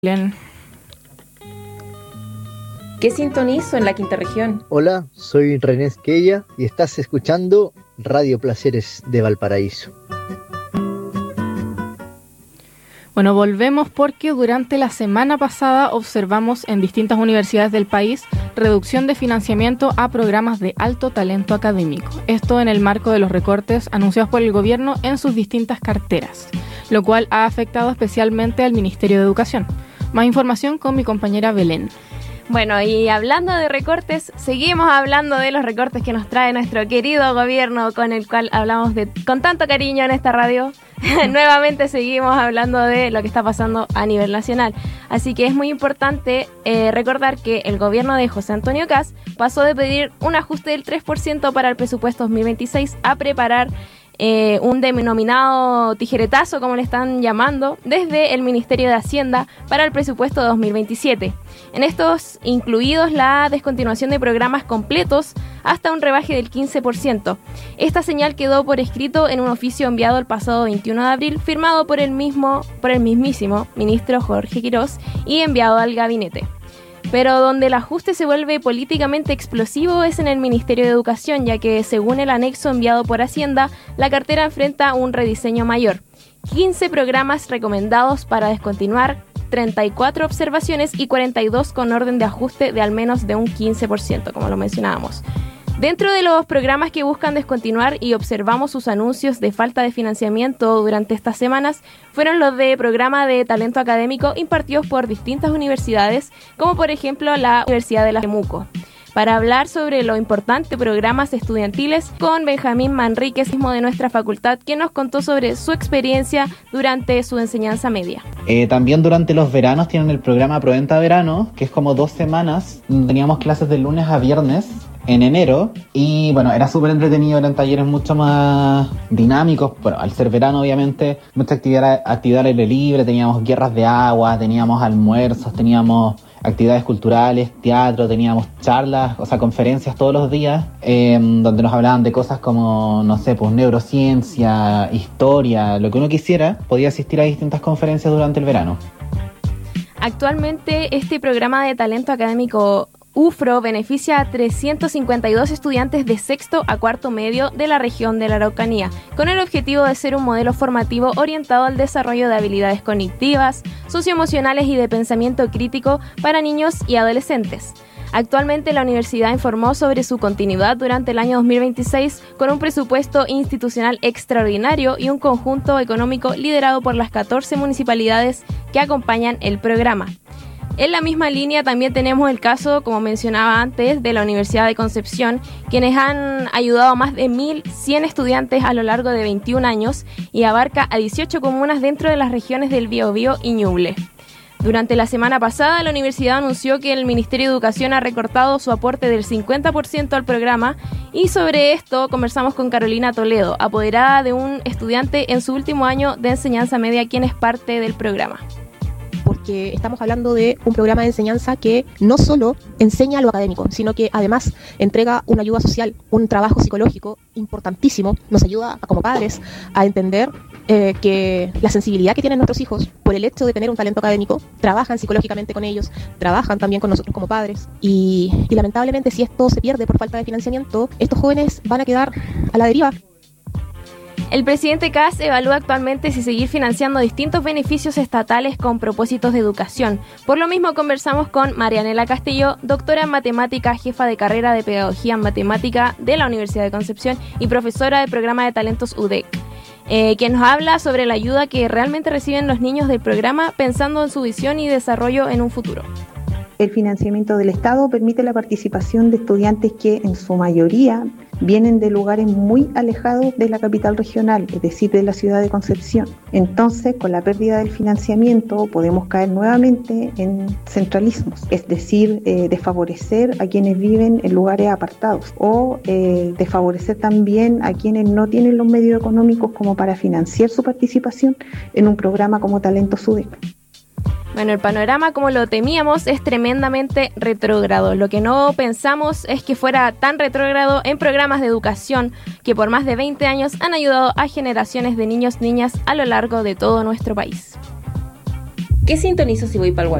Belén. ¿Qué sintonizo en la quinta región? Hola, soy René Esquella y estás escuchando Radio Placeres de Valparaíso. Bueno, volvemos porque durante la semana pasada observamos en distintas universidades del país reducción de financiamiento a programas de alto talento académico. Esto en el marco de los recortes anunciados por el gobierno en sus distintas carteras, lo cual ha afectado especialmente al Ministerio de Educación. Más información con mi compañera Belén. Bueno, y hablando de recortes, seguimos hablando de los recortes que nos trae nuestro querido gobierno, con el cual hablamos con tanto cariño en esta radio. Nuevamente seguimos hablando de lo que está pasando a nivel nacional. Así que es muy importante recordar que el gobierno de José Antonio Kast pasó de pedir un ajuste del 3% para el presupuesto 2026 a preparar un denominado tijeretazo, como le están llamando, desde el Ministerio de Hacienda para el presupuesto 2027. En estos incluidos la descontinuación de programas completos hasta un rebaje del 15%. Esta señal quedó por escrito en un oficio enviado el pasado 21 de abril, firmado por el mismísimo ministro Jorge Quirós y enviado al gabinete. Pero donde el ajuste se vuelve políticamente explosivo es en el Ministerio de Educación, ya que según el anexo enviado por Hacienda, la cartera enfrenta un rediseño mayor. 15 programas recomendados para descontinuar, 34 observaciones y 42 con orden de ajuste de al menos de un 15%, como lo mencionábamos. Dentro de los programas que buscan descontinuar y observamos sus anuncios de falta de financiamiento durante estas semanas, fueron los de programa de talento académico impartidos por distintas universidades, como por ejemplo la Universidad de la Temuco. Para hablar sobre los importantes programas estudiantiles con Benjamín Manríquez, mismo de nuestra facultad, quien nos contó sobre su experiencia durante su enseñanza media. También durante los veranos tienen el programa Proventa Verano, que es como 2 semanas. Teníamos clases de lunes a viernes en enero y bueno, era súper entretenido, eran talleres mucho más dinámicos. Bueno, al ser verano obviamente mucha actividad al aire libre, teníamos guerras de agua, teníamos almuerzos, teníamos actividades culturales, teatro, teníamos charlas, o sea, conferencias todos los días, donde nos hablaban de cosas como, no sé, pues neurociencia, historia, lo que uno quisiera. Podía asistir a distintas conferencias durante el verano. Actualmente este programa de talento académico UFRO beneficia a 352 estudiantes de sexto a cuarto medio de la región de la Araucanía, con el objetivo de ser un modelo formativo orientado al desarrollo de habilidades cognitivas, socioemocionales y de pensamiento crítico para niños y adolescentes. Actualmente la universidad informó sobre su continuidad durante el año 2026 con un presupuesto institucional extraordinario y un conjunto económico liderado por las 14 municipalidades que acompañan el programa. En la misma línea también tenemos el caso, como mencionaba antes, de la Universidad de Concepción, quienes han ayudado a más de 1.100 estudiantes a lo largo de 21 años y abarca a 18 comunas dentro de las regiones del Biobío y Ñuble. Durante la semana pasada, la universidad anunció que el Ministerio de Educación ha recortado su aporte del 50% al programa y sobre esto conversamos con Carolina Toledo, apoderada de un estudiante en su último año de enseñanza media, quien es parte del programa. Porque estamos hablando de un programa de enseñanza que no solo enseña lo académico, sino que además entrega una ayuda social, un trabajo psicológico importantísimo. Nos ayuda como padres a entender que la sensibilidad que tienen nuestros hijos por el hecho de tener un talento académico, trabajan psicológicamente con ellos, trabajan también con nosotros como padres y lamentablemente si esto se pierde por falta de financiamiento, estos jóvenes van a quedar a la deriva. El presidente Kast evalúa actualmente si seguir financiando distintos beneficios estatales con propósitos de educación. Por lo mismo conversamos con Marianela Castillo, doctora en matemática, jefa de carrera de pedagogía en matemática de la Universidad de Concepción y profesora del programa de talentos UDEC, quien nos habla sobre la ayuda que realmente reciben los niños del programa pensando en su visión y desarrollo en un futuro. El financiamiento del Estado permite la participación de estudiantes que en su mayoría vienen de lugares muy alejados de la capital regional, es decir, de la ciudad de Concepción. Entonces, con la pérdida del financiamiento podemos caer nuevamente en centralismos, es decir, desfavorecer a quienes viven en lugares apartados o desfavorecer también a quienes no tienen los medios económicos como para financiar su participación en un programa como Talentos UDEC. Bueno, el panorama, como lo temíamos, es tremendamente retrógrado. Lo que no pensamos es que fuera tan retrógrado en programas de educación que por más de 20 años han ayudado a generaciones de niños y niñas a lo largo de todo nuestro país. ¿Qué sintonizo si voy para el